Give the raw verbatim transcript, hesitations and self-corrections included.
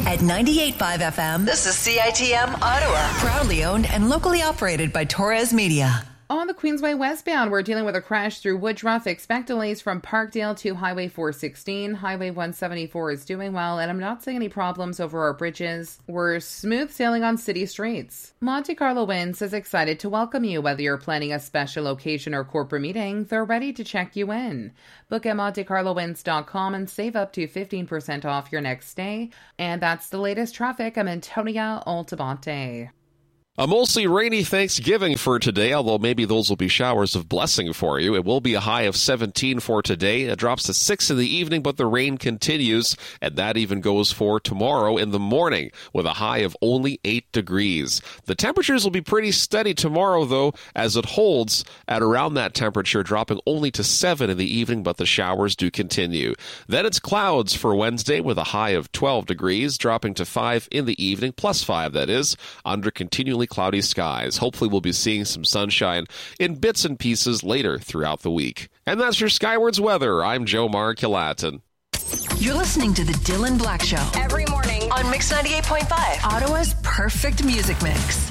At ninety-eight point five F M, this is C I T M Ottawa. Proudly owned and locally operated by Torres Media. On the Queensway westbound, we're dealing with a crash through Woodruff. Expect delays from Parkdale to Highway four sixteen. Highway one seventy-four is doing well, and I'm not seeing any problems over our bridges. We're smooth sailing on city streets. Monte Carlo Winds is excited to welcome you. Whether you're planning a special occasion or corporate meeting, they're ready to check you in. Book at monte carlo winds dot com and save up to fifteen percent off your next stay. And that's the latest traffic. I'm Antonia Altabante. A mostly rainy Thanksgiving for today, although maybe those will be showers of blessing for you. It will be a high of seventeen for today. It drops to six in the evening, but the rain continues, and that even goes for tomorrow in the morning with a high of only eight degrees. The temperatures will be pretty steady tomorrow, though, as it holds at around that temperature, dropping only to seven in the evening, but the showers do continue. Then it's clouds for Wednesday with a high of twelve degrees, dropping to five in the evening, plus five, that is, under continually cloudy skies. Hopefully we'll be seeing some sunshine in bits and pieces later throughout the week. And that's your Skywards weather. I'm Joe Mark-Kilatin. You're listening to The Dylan Black Show. Every morning on Mix ninety-eight point five. Ottawa's perfect music mix.